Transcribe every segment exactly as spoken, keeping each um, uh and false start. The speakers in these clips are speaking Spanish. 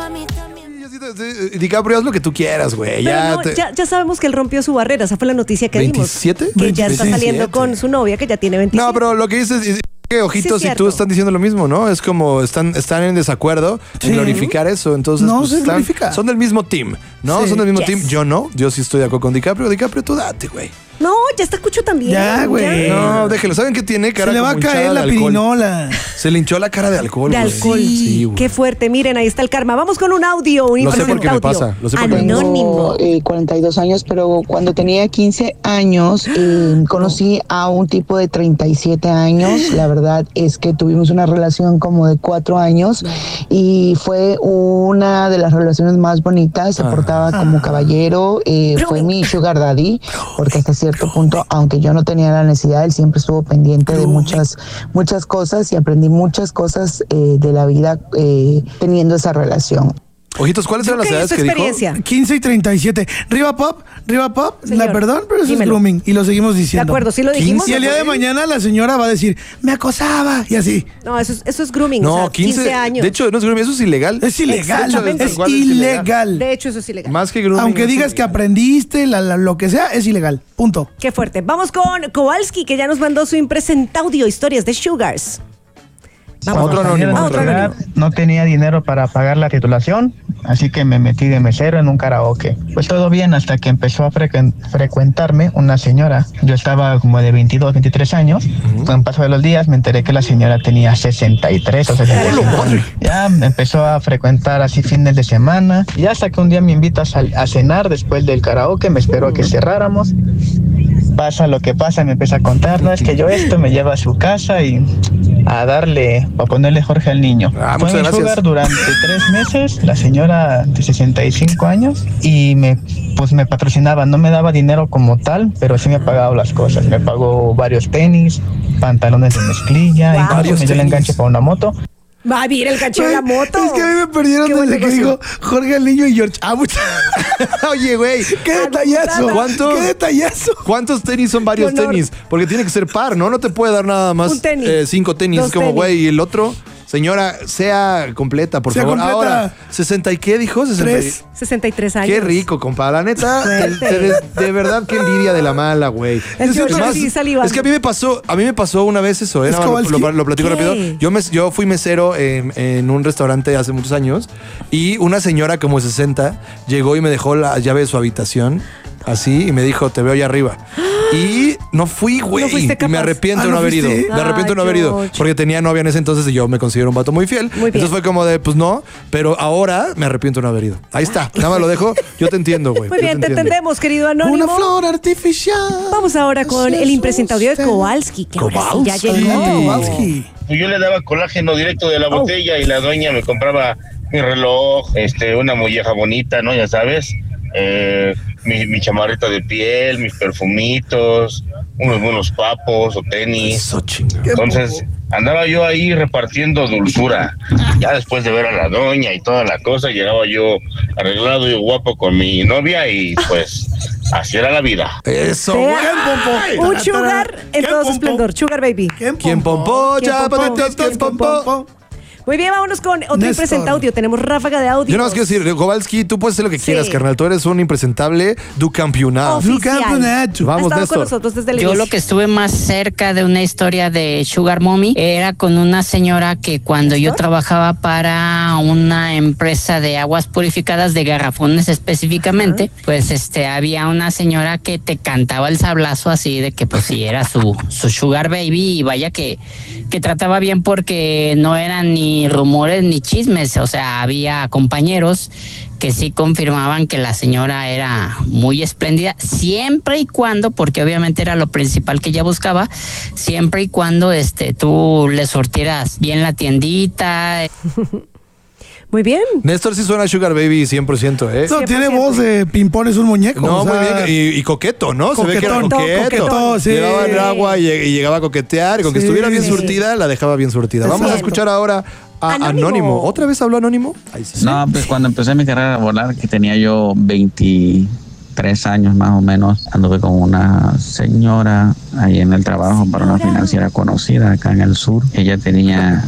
DiCaprio, haz lo que tú quieras, güey. Ya, no, te... ya, ya sabemos que él rompió su barrera. Esa fue la noticia que ¿veintisiete? dimos. Que ya está veintisiete. saliendo con su novia, que ya tiene veintisiete. No, pero lo que dices es que ojitos Sí, es y tú están diciendo lo mismo, ¿no? Es como están, están en desacuerdo Sí. en glorificar eso. Entonces, No pues, se están- glorifica. son del mismo team, ¿no? Sí. Son del mismo Yes. team. Yo no. Yo sí estoy de acuerdo con DiCaprio. DiCaprio, tú date, güey. No, ya está Cucho también. Ya, güey. No, déjelo. ¿Saben qué tiene? Cara Se le va a como caer hinchada la de alcohol. pirinola. Se le hinchó la cara de alcohol, De güey. alcohol. Sí, güey. Qué fuerte. Miren, ahí está el karma. Vamos con un audio. Un Lo sé porque me audio. pasa, lo sé porque me pasa. Anónimo. Tengo eh, cuarenta y dos años, pero cuando tenía quince años eh, conocí a un tipo de treinta y siete años. La verdad es que tuvimos una relación como de cuatro años y fue una de las relaciones más bonitas. Se portaba como caballero, eh, fue mi sugar daddy, porque hasta cierto punto, aunque yo no tenía la necesidad, él siempre estuvo pendiente de muchas, muchas cosas y aprendí muchas cosas eh, de la vida eh, teniendo esa relación. Ojitos, ¿cuáles eran las ¿Qué es edades tu que dijo? experiencia? quince y treinta y siete. Riva Pop, Riva Pop, Señor, la perdón, pero eso dímelo. es grooming. Y lo seguimos De diciendo. acuerdo, sí lo dijimos. Y el día de mañana la señora va a decir, me acosaba, y así. No, eso es, eso es grooming. No, o sea, quince, quince años. De hecho, no es grooming, eso es ilegal. Es ilegal. Exactamente. Es Igual es ilegal. De hecho, eso es ilegal. Más que grooming. Aunque es digas que ilegal. aprendiste, la- la- lo que sea, es ilegal. Punto. Qué fuerte. Vamos con Kowalski, que ya nos mandó su impresentaudio, historias de Sugars. Vamos. Otro Cuando salí de anónimo. Ah, nuestra otro edad, anónimo. no tenía dinero para pagar la titulación, así que me metí de mesero en un karaoke. Pues todo bien hasta que empezó a frecu- frecuentarme una señora. Yo estaba como de veintidós, veintitrés años. Con el paso de los días me enteré que la señora tenía sesenta y tres o sesenta y cinco. Ya me empezó a frecuentar así fines de semana. Y hasta que un día me invita a, sal- a cenar después del karaoke, me esperó a que cerráramos. Pasa lo que pasa, me empieza a contar, no, es que yo esto me lleva a su casa y a darle, para ponerle Jorge al niño. Ah, Fue muchas mi gracias. sugar durante tres meses, la señora de sesenta y cinco años, y me, pues me patrocinaba, no me daba dinero como tal, pero sí me pagaba las cosas, me pagó varios tenis, pantalones de mezclilla, Wow. incluso Varios me dio el tenis. enganche para una moto. Va a vir el caché de la moto. Es que a mí me perdieron Qué buen desde que negocio. dijo Jorge el Niño y George Abuch. Oye, güey. ¡Qué detallazo! ¿Cuánto? ¡Qué detallazo! ¿Cuántos tenis son varios Qué honor. tenis? Porque tiene que ser par, ¿no? No te puede dar nada más Un tenis. eh, cinco tenis. Dos Es como, tenis. güey, y el otro, señora, sea completa, por Sea favor. completa. Ahora, ¿sesenta y qué dijo? sesenta y- Tres. sesenta y tres años. Qué rico, compa. La neta, te- Fuerte. te des- de verdad, qué envidia de la mala, güey. El Es George más, sí salivando. es que a mí me pasó, a mí me pasó una vez eso, ¿eh? ¿Es Nada más Kowalski? lo, lo platico ¿Qué? rápido. Yo, me, yo fui mesero en, en un restaurante hace muchos años y una señora como de sesenta llegó y me dejó la llave de su habitación así y me dijo, te veo allá arriba. Y no fui, güey. No fuiste y capaz. me arrepiento Ah, de ¿no no haber ido. fuiste? Me arrepiento de no Ay, haber ido. George. Porque tenía novia en ese entonces y yo me considero un vato muy fiel. Muy bien. Entonces fue como de, pues no, pero ahora me arrepiento de no haber ido. Ahí está. Nada más lo dejo. Yo te entiendo, güey. Muy Yo bien, te entiendo. entendemos, querido Anónimo. Una flor artificial. Vamos ahora con el impresentaudio de Kowalski, que ahora sí ya Kowalski. llegó. Kowalski. Yo le daba colágeno directo de la Oh. botella y la dueña me compraba mi reloj, este, una molleja bonita, ¿no? Ya sabes, eh, mi, mi chamarrita de piel, mis perfumitos, unos buenos papos o tenis. Eso, chinga. Entonces andaba yo ahí repartiendo dulzura. Ya después de ver a la doña y toda la cosa, llegaba yo arreglado y guapo con mi novia y pues así era la vida. Eso, Vea, güey. un sugar en ¿Qué todo su pompo? esplendor. Sugar baby. ¿Quién pompó? ¿Quién Ya, pompó? patitos, ¿quién pompó? Muy bien, vámonos con otro Néstor. impresentaudio. Tenemos ráfaga de audio. Yo no más quiero decir, Kowalski, tú puedes hacer lo que Sí. quieras, carnal. Tú eres un impresentable du campeonato. Oficial. Du campeonato. Ha Vamos, estado Néstor. con nosotros desde el Yo lo inicio. que estuve más cerca de una historia de Sugar Mommy era con una señora que cuando yo trabajaba para una empresa de aguas purificadas de garrafones específicamente, pues este había una señora que te cantaba el sablazo así de que pues sí era su, su Sugar Baby y vaya que, que trataba bien porque no eran ni rumores ni chismes, o sea, había compañeros que sí confirmaban que la señora era muy espléndida, siempre y cuando, porque obviamente era lo principal que ella buscaba, siempre y cuando este tú le sortieras bien la tiendita. Muy bien. Néstor sí suena a Sugar Baby cien por ciento, ¿eh? No, tiene voz de ping-pong, es un muñeco. No, o sea, muy bien. Y, y coqueto, ¿no? Se ve que era Coquetón, coqueto. coquetón, sí. Llevaba el agua y, y llegaba a coquetear. Y con que Sí. estuviera bien Sí. surtida, la dejaba bien surtida. Vamos a Cierto. escuchar ahora a Anónimo. Anónimo. ¿Otra vez habló Anónimo? Ahí sí. No, pues cuando empecé mi carrera laboral, que tenía yo veintitrés años más o menos, anduve con una señora ahí en el trabajo para una financiera conocida acá en el sur. Ella tenía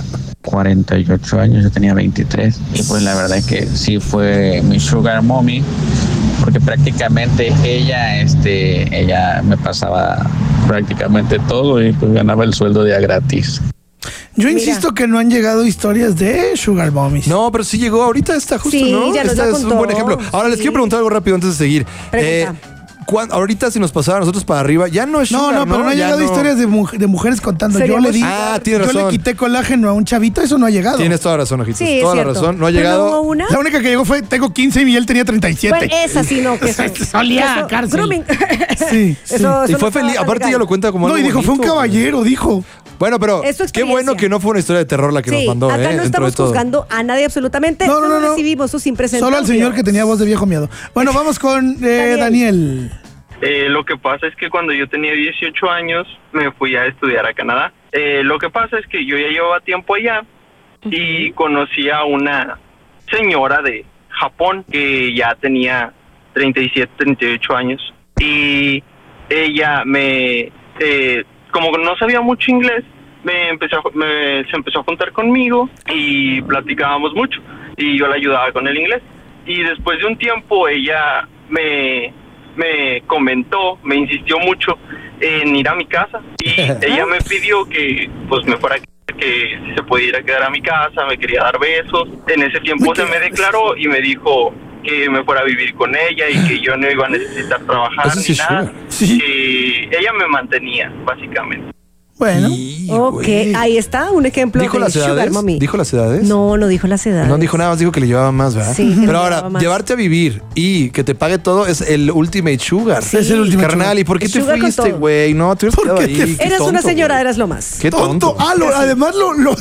cuarenta y ocho años, yo tenía veintitrés. Y pues la verdad es que sí fue mi sugar mommy, porque prácticamente ella, este, ella me pasaba prácticamente todo y pues ganaba el sueldo de a gratis. Yo insisto Mira. que no han llegado historias de Sugar Mommies. No, pero sí llegó ahorita esta justo, sí, ¿no? Ya esta es contó. un buen ejemplo. Ahora sí. les quiero preguntar algo rápido antes de seguir. Pregunta. Eh, Cuando, ahorita si nos pasaba a nosotros para arriba, ya no es No, sugar, no, pero no, no ha llegado no. historias de, mu- de mujeres contando. Yo le di, ah, tienes yo razón. le quité colágeno a un chavito, eso no ha llegado. Tienes toda la razón, Ojitos. Sí, toda la razón. No ha llegado. ¿No hubo una? La única que llegó fue, tengo quince y él tenía treinta y siete. Bueno, esa sí no. Que eso, Solía eso, cárcel. Grooming. Sí, sí. Eso, eso y fue no feliz. Aparte ella lo cuenta como No, algo y dijo, bonito, fue un caballero, dijo. Bueno, pero qué bueno que no fue una historia de terror la que sí, nos mandó, acá ¿eh? no estamos juzgando a nadie absolutamente. No, no, no, no. Recibimos sus impresentados. Solo al señor que tenía voz de viejo miedo. Bueno, vamos con eh, Daniel. Daniel. Eh, lo que pasa es que cuando yo tenía dieciocho años me fui a estudiar a Canadá. Eh, lo que pasa es que yo ya llevaba tiempo allá y conocí a una señora de Japón que ya tenía treinta y siete, treinta y ocho años. Y ella me, eh, como no sabía mucho inglés, me empezó, a, me, se empezó a juntar conmigo y platicábamos mucho. Y yo la ayudaba con el inglés. Y después de un tiempo ella me... me comentó, me insistió mucho en ir a mi casa y ella me pidió que pues me fuera, que se pudiera quedar a mi casa, me quería dar besos. En ese tiempo se me declaró y me dijo que me fuera a vivir con ella y que yo no iba a necesitar trabajar Eso sí ni nada, sí. que ella me mantenía básicamente. Bueno, sí, ok, güey. ahí está un ejemplo ¿Dijo de las Sugar edades? Mommy. ¿Dijo las edades? No, no dijo las edades. No dijo nada más, dijo que le llevaba más, ¿verdad? Sí, que pero le ahora, llevaba más. llevarte a vivir y que te pague todo es el ultimate sugar. Sí. Es el ultimate Carnal, sugar. ¿y por qué El te sugar con fuiste, todo. güey? No, te hubieras ¿Por quedado qué ahí. te- Qué Eres tonto, una señora, güey. eras lo más. Qué tonto. tonto. Ah, lo- además lo... lo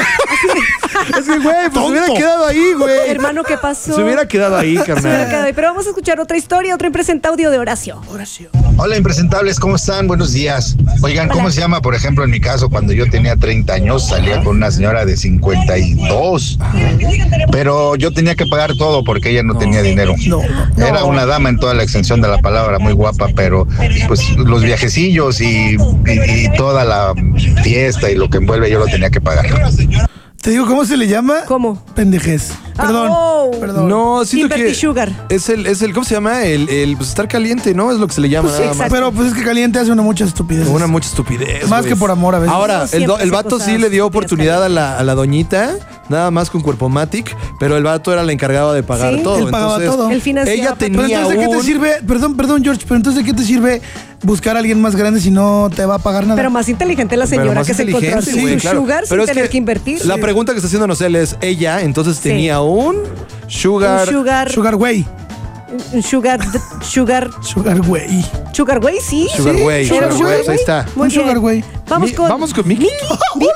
Es que, güey, pues Tonto. se hubiera quedado ahí, güey. Hermano, ¿qué pasó? Se hubiera quedado ahí, Se hubiera carnal. quedado ahí. Pero vamos a escuchar otra historia, otro impresenta audio de Horacio. Horacio. Hola, impresentables, ¿cómo están? Buenos días. Oigan, ¿cómo Hola. se llama? Por ejemplo, en mi caso, cuando yo tenía treinta años, salía con una señora de cincuenta y dos. Pero yo tenía que pagar todo porque ella no, tenía dinero. No, Era una dama en toda la extensión de la palabra, muy guapa, pero pues los viajecillos y, y, y toda la fiesta y lo que envuelve yo lo tenía que pagar. Te digo, ¿cómo se le llama? ¿Cómo? Pendejez. Perdón, Ah, oh. perdón. No, siento Sympathy que Sugar. es el, es el, ¿cómo se llama? El, el pues estar caliente, ¿no? Es lo que se le llama Pues sí, nada más. exacto. Pero pues es que caliente hace una mucha estupidez. Una mucha estupidez. Más güey. que por amor a veces. Ahora, No, el, siempre do- el hace vato cosas sí le dio estúpidas oportunidad a la, a la doñita, nada más con cuerpo matic, pero el vato era el encargado de pagar Sí, todo. él pagaba entonces, todo. Él financiaba ella todo. Pero tenía entonces, ¿de qué te un... sirve? Perdón, perdón, George, pero entonces, ¿de qué te sirve buscar a alguien más grande si no te va a pagar nada? Pero más inteligente la Pero señora más que se encontró inteligente, su, güey, su claro. sugar Pero sin es tener que, invertir. La pregunta que está haciéndonos él es, ella entonces Sí. tenía un sugar... Un sugar. Sugar Way. Un sugar. Sugar. Sugar Way. Sugar Way, sí. Sugar Sí. Way, Era Sugar un Way, ahí está. Muy Un bien. Sugar Way. Vamos Mi- con. Vamos con Miki. Vicky.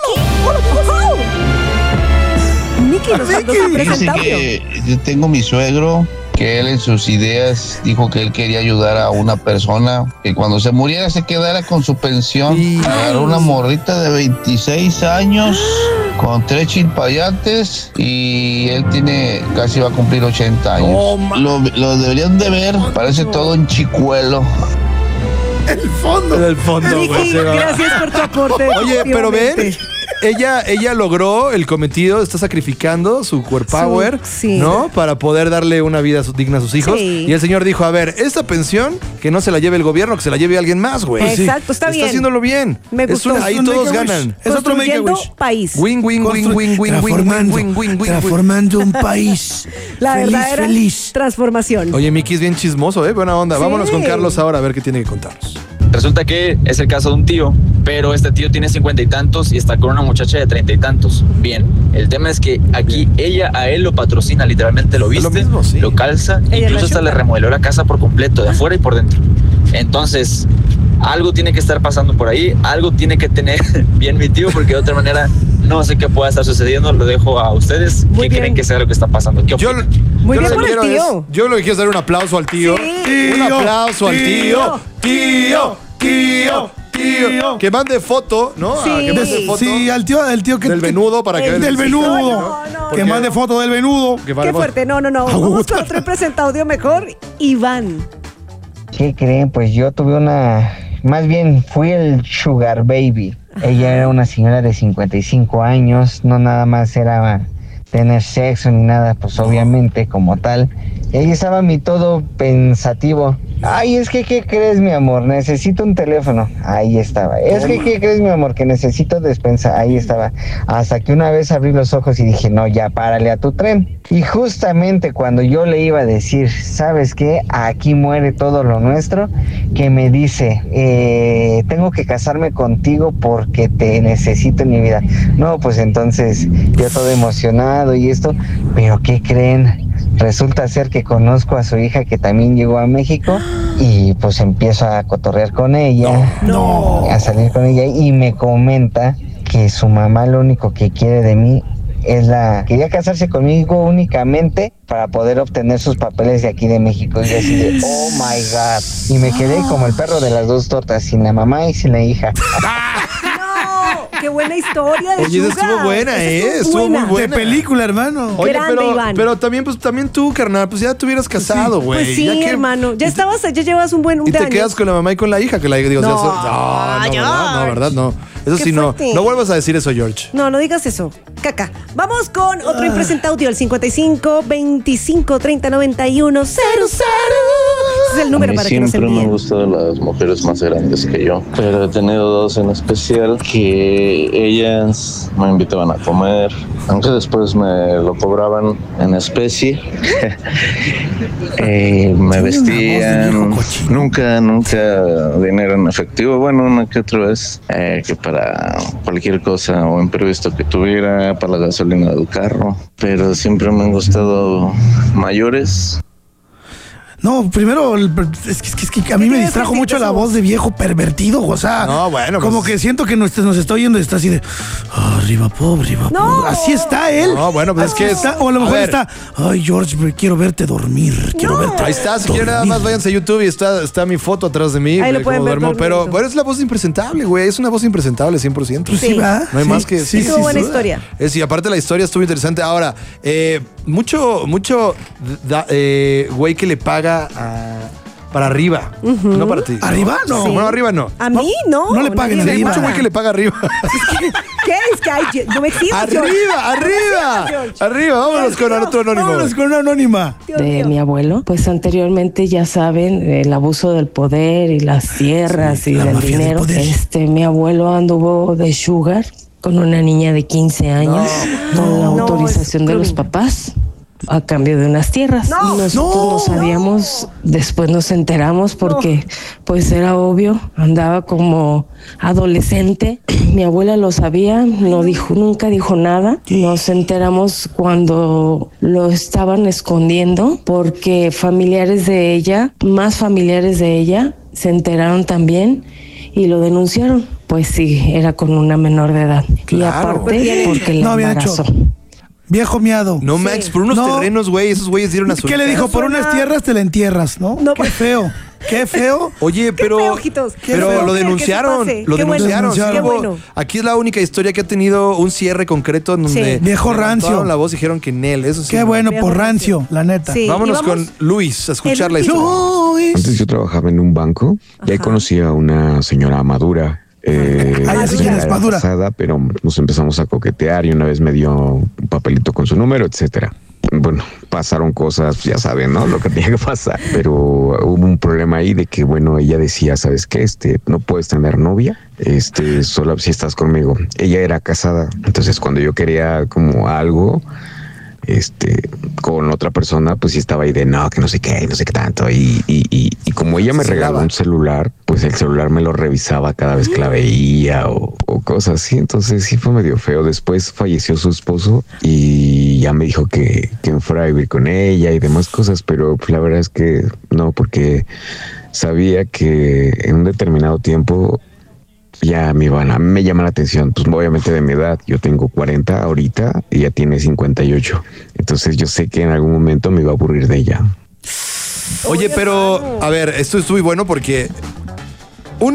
Miki nos mandó su Dice presentaudio. que yo tengo mi suegro, que él en sus ideas dijo que él quería ayudar a una persona que cuando se muriera se quedara con su pensión. Y- Agarró una morrita de veintiséis años con tres chilpayates y él tiene casi va a cumplir ochenta años. Oh, ma- lo, lo deberían de ver, parece todo en chicuelo. El fondo. En el fondo, güey. Vicky, se va. gracias por tu aporte. Oye, pero ven, efectivamente. ella, ella logró el cometido, está sacrificando su core power, Su- sí. ¿no? Para poder darle una vida su- digna a sus hijos. Sí. Y el señor dijo, a ver, esta pensión, que no se la lleve el gobierno, que se la lleve alguien más, güey. Exacto, está bien. Está haciéndolo bien. Me Es gustó. una- ahí Es un todos make a wish. ganan. Es otro make a Construyendo wish. país. Win, win, win, Constru- win, win, win, win, transformando, win, win, win, win. transformando un país. La feliz, verdadera feliz. transformación. Oye, Miki es bien chismoso, ¿eh? Buena onda. Sí. Vámonos con Carlos ahora a ver qué tiene que contarnos. Resulta que es el caso de un tío, pero este tío tiene cincuenta y tantos y está con una muchacha de treinta y tantos. Bien, el tema es que aquí ella a él lo patrocina, literalmente lo Es viste, lo mismo, sí. lo calza, Ella incluso la hasta chupa. le remodeló la casa por completo, de afuera y por dentro. Entonces, algo tiene que estar pasando por ahí, algo tiene que tener bien mi tío, porque de otra manera no sé qué pueda estar sucediendo. Lo dejo a ustedes. Muy ¿Qué bien. creen que sea lo que está pasando? ¿Qué Yo, opinan? Muy yo bien lo por que el quiero tío. es- yo lo que quiero es dar un aplauso al tío. Sí. Un aplauso al tío. Tío, tío, tío. Tío. Que mande foto, ¿no? Sí. Ah, que mande foto Sí, al tío, al tío que... del que- venudo para que El vean Del el- venudo. No, no, ¿Por Que qué? mande foto del venudo. Que vale- Qué fuerte. No, no, no. Vamos con otro presentaudio mejor. Iván. ¿Qué creen? Pues yo tuve una... Más bien fui el sugar baby. Ella era una señora de cincuenta y cinco años, no nada más era tener sexo ni nada, pues obviamente como tal. Y ahí estaba mi todo pensativo. Ay, es que, ¿qué crees, mi amor? Necesito un teléfono. Ahí estaba. Es que, ¿qué crees, mi amor? Que necesito despensa. Ahí estaba. Hasta que una vez abrí los ojos y dije, no, ya párale a tu tren. Y justamente cuando yo le iba a decir, ¿sabes qué? Aquí muere todo lo nuestro, que me dice, eh, tengo que casarme contigo porque te necesito en mi vida. No, pues entonces yo todo emocionado y esto, pero ¿qué creen? Resulta ser que conozco a su hija que también llegó a México y pues empiezo a cotorrear con ella, No. a salir con ella y me comenta que su mamá lo único que quiere de mí es la... Quería casarse conmigo únicamente para poder obtener sus papeles de aquí de México. Y yo así de, oh my God. Y me quedé como el perro de las dos tortas, sin la mamá y sin la hija. ¡Qué buena historia de Oye, esa Sugar! estuvo buena, Esa ¿eh? estuvo Estuvo muy buena. buena. De película, hermano. Oye, Grande, pero, Iván. pero también, pues también tú, carnal, pues ya te hubieras casado, güey. Pues sí, Ya que- hermano. Ya estabas, ya llevas un buen un Y de te años. quedas con la mamá y con la hija, que la hija, digo, No, o sea, eso- no, no, George. ¿verdad? No, ¿verdad? No. Eso Qué sí, no. fuerte. No vuelvas a decir eso, George. No, no digas eso. Caca. Vamos con otro impresenta audio, el cincuenta y cinco, veinticinco, treinta, noventa y uno, cero, cero. Ese es el número a mí para que nos siempre me han envíen. gustado las mujeres más grandes que yo, pero he tenido dos en especial que ellas me invitaban a comer, aunque después me lo cobraban en especie. eh, me vestían, nunca, nunca dinero en efectivo, bueno, una que otra vez, eh, que para cualquier cosa o imprevisto que tuviera, para la gasolina del carro, pero siempre me han gustado mayores. No, primero, el- es que, es que, es que a mí me distrajo mucho la voz de viejo pervertido, o sea, No, bueno, como pues- que siento que nos, nos está oyendo y está así de, "Ah, arriba pobre, arriba pobre". Así está él. No, bueno, pues es Así que es- está, o a lo a mejor ver. está, ay, George, me quiero verte dormir, quiero verte Ahí está, si quieren nada más váyanse a YouTube y está, está mi foto atrás de mí. Ahí güey, lo pueden cómo ver duermo. Pero, durmiendo. pero es la voz impresentable, güey. Es una voz impresentable, cien por ciento. Pues sí, ¿verdad? No hay Sí, más que sí, Estuvo sí, buena sí. historia. Es, y aparte la historia estuvo interesante. Ahora, eh, mucho, mucho da- eh, güey que le paga a- para arriba, no para ti. ¿Arriba? No. Bueno, arriba no. A mí no. no le paguen nadie me Hay arriba. mucho paga. güey que le paga arriba. ¿Qué es que hay? No me exijas, George. ¡Arriba, arriba! George. Arriba, vámonos con otro anónimo. Vámonos con una anónima. Dios de mío. mi abuelo, pues anteriormente ya saben el abuso del poder y las tierras y la del mafia del dinero. poder. Este, mi abuelo anduvo de sugar con una niña de quince años con la No, autorización es de los grooming. papás a cambio de unas tierras. No, y nosotros no, no sabíamos, después nos enteramos porque pues era obvio, andaba como adolescente. Mi abuela lo sabía, no dijo, nunca dijo nada. Nos enteramos cuando lo estaban escondiendo porque familiares de ella, más familiares de ella, se enteraron también y lo denunciaron. Pues sí, era con una menor de edad. Y Claro. aparte porque la No había embarazó. hecho. Viejo miado. No, Max, por unos No. terrenos, güey. Esos güeyes dieron a su ¿Qué le hija. dijo? Por unas tierras te la entierras, ¿no? No, Qué pues- feo. Qué feo. Oye, pero, feo, ojitos. Qué pero feo. lo Que se denunciaron, pase. lo Qué bueno. denunciaron. sí, Qué hubo- bueno. Aquí es la única historia que ha tenido un cierre concreto en donde Sí. Viejo levantaron rancio. la voz y dijeron que Nel, eso sí. Qué bueno Viejo por rancio. rancio, la neta. Sí. Vámonos Y vamos- con Luis a escuchar la el último. historia. Antes yo trabajaba en un banco y ahí Ajá. conocí a una señora madura. Eh, Ah, ya sé quién es, era madura. casada, pero nos empezamos a coquetear y una vez me dio un papelito con su número, etcétera. Bueno, pasaron cosas, ya saben, ¿no? Lo que tenía que pasar. Pero hubo un problema ahí de que, bueno, ella decía, ¿sabes qué? Este, no puedes tener novia, este, solo si estás conmigo. Ella era casada, entonces cuando yo quería como algo, este, con otra persona, pues sí estaba ahí de no, que no sé qué, no sé qué tanto. Y, y, y, y como ella me Se regaló daba. un celular, pues el celular me lo revisaba cada vez que la veía o, o cosas así. Entonces sí fue medio feo. Después falleció su esposo y ya me dijo que, que me fuera a vivir con ella y demás cosas, pero pues, la verdad es que no, porque sabía que en un determinado tiempo ya me iban a, me llama la atención, pues obviamente de mi edad, yo tengo cuarenta ahorita y ella tiene cincuenta y ocho, entonces yo sé que en algún momento me iba a aburrir de ella. Oye, pero, a ver, esto estuvo muy bueno porque, uno,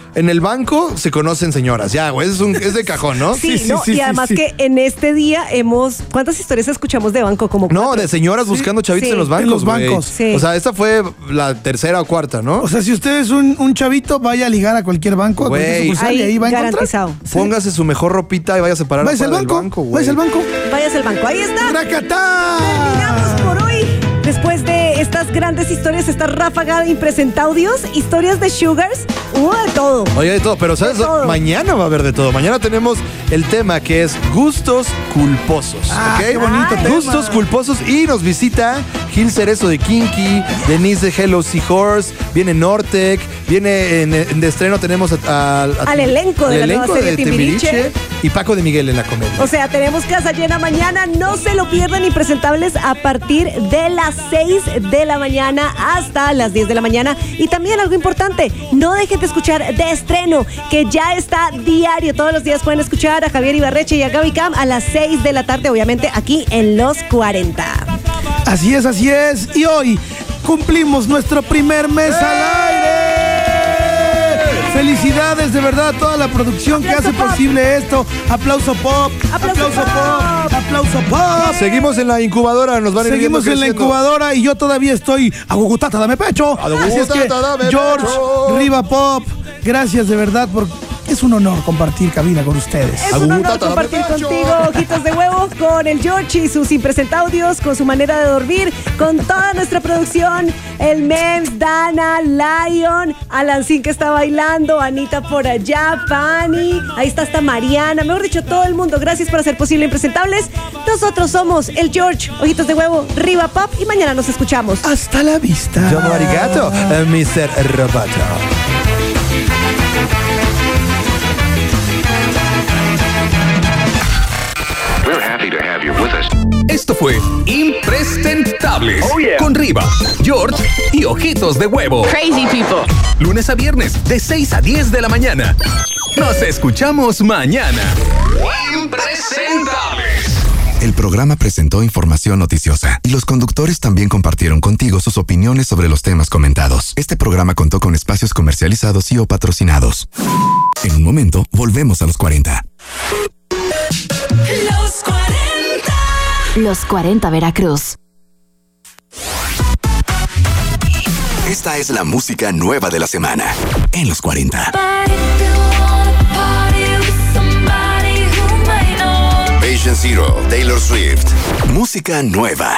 en el banco se conocen señoras. Ya, güey, es, un, es de cajón, ¿no? Sí, sí, sí, no, sí, y además sí, sí. que en este día hemos... ¿Cuántas historias escuchamos de banco? Como no, de señoras sí. buscando chavitos sí. en los bancos. En los bancos. Sí. O sea, esta fue la tercera o cuarta, ¿no? O sea, si usted es un, un chavito, vaya a ligar a cualquier banco, a cualquier sucursal, y ahí va a garantizado. Sí. Póngase su mejor ropita y vaya a separar Váyase al banco, banco Váyase al banco. Váyase al banco. Ahí está. ¡Racatá! Terminamos por hoy. Después de estas grandes historias, esta ráfaga de impresentaudios, historias de Sugars, hubo de todo. Oye, de todo, pero ¿sabes? Mañana va a haber de todo. Mañana tenemos el tema que es gustos culposos. Ah, ¿ok? Qué bonito tema. Gustos culposos. Y nos visita Gil Cerezo de Kinky, Denise de Hello Seahorse, viene Nortec, viene en, en de estreno tenemos a, a, a, al elenco de la nueva serie Timbiriche y Paco de Miguel en la comedia. O sea, tenemos casa llena mañana. No se lo pierdan, Impresentables a partir de las seis de la mañana hasta las diez de la mañana. Y también algo importante, no dejen de escuchar De Estreno, que ya está diario. Todos los días pueden escuchar a Javier Ibarreche y a Gaby Cam a las seis de la tarde, obviamente aquí en Los cuarenta. Así es, así es. Y hoy cumplimos nuestro primer mes ¡Eh! al aire. Felicidades de verdad a toda la producción aplauso que hace pop. posible esto. Aplauso pop, aplauso, aplauso pop. pop, aplauso pop. Seguimos en la incubadora, nos van a ir Seguimos en la incubadora y yo todavía estoy agugutata, dame pecho. Así es que George, pecho. Riva Pop, gracias de verdad por... Es un honor compartir cabina con ustedes. Es un honor compartir contigo, Ojitos de Huevo, con el George y sus impresentaudios, con su manera de dormir, con toda nuestra producción, el Mems, Dana, Lion, Alancín que está bailando, Anita por allá, Fanny, ahí está hasta Mariana, mejor dicho, todo el mundo. Gracias por hacer posible Impresentables. Nosotros somos el George, Ojitos de Huevo, Riva Pop y mañana nos escuchamos. Hasta la vista. Domo arigato, mister Roboto. Esto fue Impresentables oh, yeah. con Riva, George y Ojitos de Huevo. Crazy people. Lunes a viernes de seis a diez de la mañana. Nos escuchamos mañana. Impresentables. El programa presentó información noticiosa y los conductores también compartieron contigo sus opiniones sobre los temas comentados. Este programa contó con espacios comercializados y o patrocinados. En un momento, volvemos a los cuarenta. Los cuarenta. Los cuarenta Veracruz. Esta es la música nueva de la semana en los cuarenta. Patient Zero, Taylor Swift. Música nueva.